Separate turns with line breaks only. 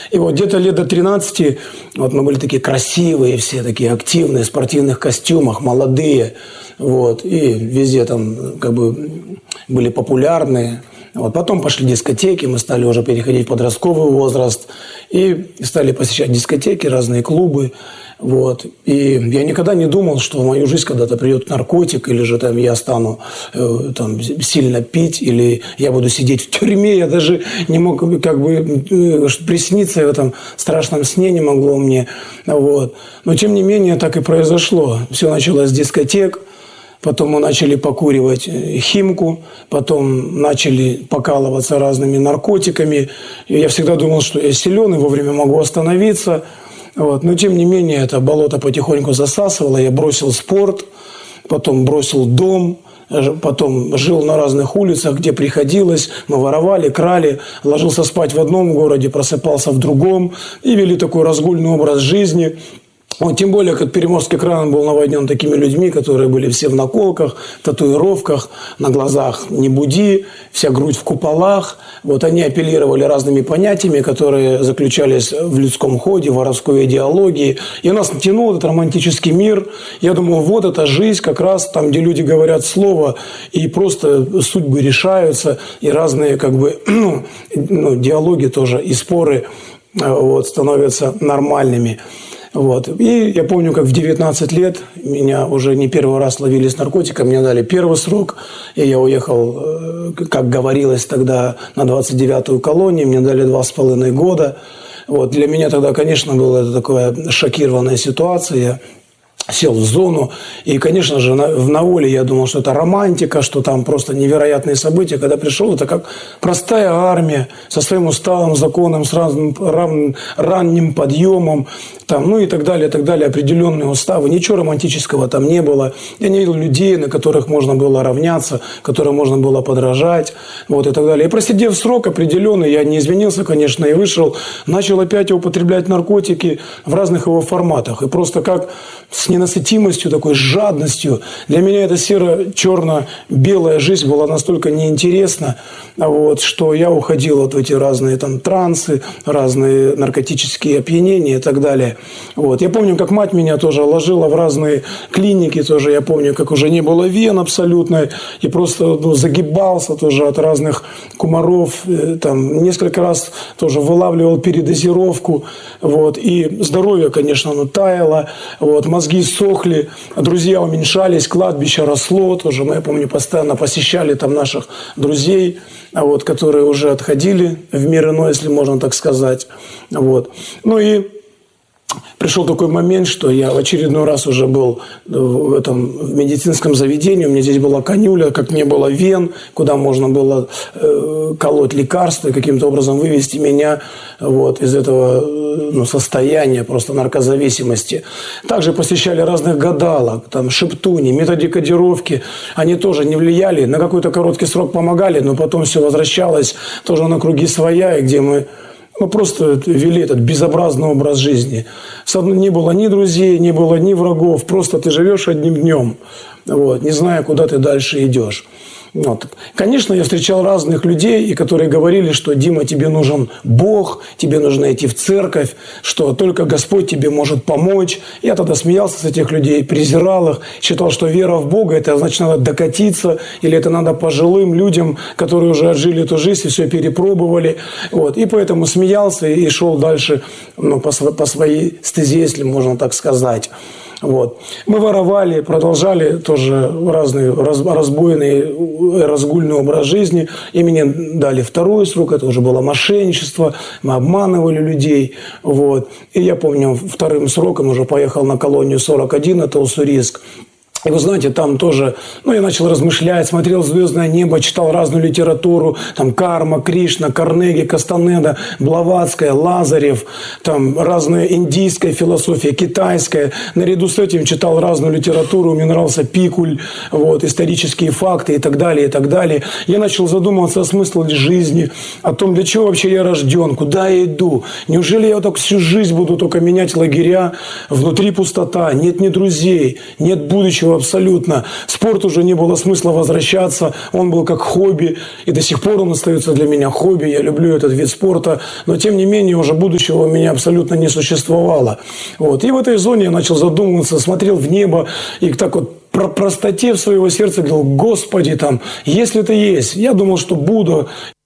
И вот где-то лет до 13, вот мы были такие красивые, все такие активные, в спортивных костюмах, молодые. Вот, и везде там как бы были популярные. Вот, потом пошли дискотеки, мы стали уже переходить в подростковый возраст. И стали посещать дискотеки, разные клубы. Вот. И я никогда не думал, что в мою жизнь когда-то придет наркотик, или же там, я стану там, сильно пить, или я буду сидеть в тюрьме. Я даже не мог как бы присниться в этом страшном сне, не могло мне. Вот. Но тем не менее так и произошло. Все началось с дискотек. Потом мы начали покуривать химку, потом начали покалываться разными наркотиками. И я всегда думал, что я силен и вовремя могу остановиться. Вот. Но, тем не менее, это болото потихоньку засасывало. Я бросил спорт, потом бросил дом, потом жил на разных улицах, где приходилось. Мы воровали, крали, ложился спать в одном городе, просыпался в другом. И вели такой разгульный образ жизни. Вот, тем более, как Приморский край был наводнен такими людьми, которые были все в наколках, татуировках, на глазах «не буди», вся грудь в куполах. Вот, они апеллировали разными понятиями, которые заключались в людском ходе, в воровской идеологии. И нас тянул этот романтический мир. Я думал, вот эта жизнь как раз там, где люди говорят слово, и просто судьбы решаются, и разные как бы, диалоги тоже, и споры вот, становятся нормальными. Вот. И я помню, как в 19 лет меня уже не первый раз ловили с наркотиком, мне дали первый срок, и я уехал, как говорилось тогда, на 29-ю колонию, мне дали 2,5 года. Вот. Для меня тогда, конечно, была такая шокированная ситуация. Я сел в зону. И, конечно же, на воле я думал, что это романтика, что там просто невероятные события. Когда пришел, это как простая армия со своим уставом, законом, с ранним подъемом, там, и так далее, определенные уставы. Ничего романтического там не было. Я не видел людей, на которых можно было равняться, которым можно было подражать, вот, и так далее. И просидев срок определенный, я не изменился, конечно, и вышел, начал опять употреблять наркотики в разных его форматах. И просто как с ненасытимостью, такой жадностью. Для меня эта серо-черно-белая жизнь была настолько неинтересна, вот, что я уходил вот в эти разные там трансы, разные наркотические опьянения и так далее. Вот. Я помню, как мать меня тоже ложила в разные клиники, тоже я помню, как уже не было вен абсолютно, и просто загибался тоже от разных кумаров, там, несколько раз тоже вылавливал передозировку, вот, и здоровье, конечно, оно таяло, вот, мозги сохли, друзья уменьшались, кладбище росло, тоже мы, я помню, постоянно посещали там наших друзей, вот, которые уже отходили в мир иной, если можно так сказать, вот. И пришел такой момент, что я в очередной раз уже был в этом медицинском заведении. У меня здесь была конюля, как не было вен, куда можно было колоть лекарства и каким-то образом вывести меня вот, из этого состояния просто наркозависимости. Также посещали разных гадалок, там, шептуни, методикодировки. Они тоже не влияли. На какой-то короткий срок помогали, но потом все возвращалось тоже на круги своя, и где мы просто вели этот безобразный образ жизни. Не было ни друзей, не было ни врагов. Просто ты живешь одним днем, вот, не зная, куда ты дальше идешь. Вот. Конечно, я встречал разных людей, и которые говорили, что Дима, тебе нужен Бог, тебе нужно идти в церковь, что только Господь тебе может помочь. Я тогда смеялся с этих людей, презирал их, считал, что вера в Бога, это значит, надо докатиться, или это надо пожилым людям, которые уже отжили эту жизнь и все перепробовали. Вот. И поэтому смеялся и шел дальше по своей стезе, если можно так сказать. Вот. Мы воровали, продолжали тоже разный разбойный, разгульный образ жизни. И мне дали второй срок, это уже было мошенничество, мы обманывали людей. Вот. И я помню, вторым сроком уже поехал на колонию 41, это Уссурийск. И вы знаете, там тоже, я начал размышлять, смотрел «Звездное небо», читал разную литературу, там Карма, Кришна, Карнеги, Кастанеда, Блаватская, Лазарев, там разная индийская философия, китайская. Наряду с этим читал разную литературу, мне нравился Пикуль, вот, исторические факты и так далее, и так далее. Я начал задумываться о смысле жизни, о том, для чего вообще я рожден, куда я иду. Неужели я вот так всю жизнь буду только менять лагеря, внутри пустота, нет ни друзей, нет будущего будущего абсолютно. В спорт уже не было смысла возвращаться. Он был как хобби. И до сих пор он остается для меня хобби. Я люблю этот вид спорта. Но, тем не менее, уже будущего у меня абсолютно не существовало. Вот. И в этой зоне я начал задумываться, смотрел в небо. И так вот про простоте в своего сердца говорил: Господи, там, если это есть, я думал, что буду.